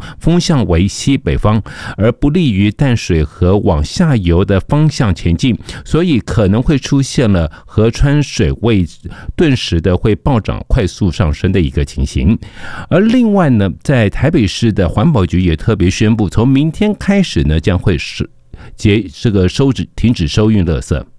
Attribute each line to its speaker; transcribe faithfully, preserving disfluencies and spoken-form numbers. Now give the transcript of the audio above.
Speaker 1: 风向为西北方，而不利于淡水河往下游的方向前进，所以可能会出现了河川水位顿时的会暴涨、快速上升的一个情形。而另外呢，在台北市的环保局也特别宣布，从明天开始呢，将会是结这个收止停止收运垃圾。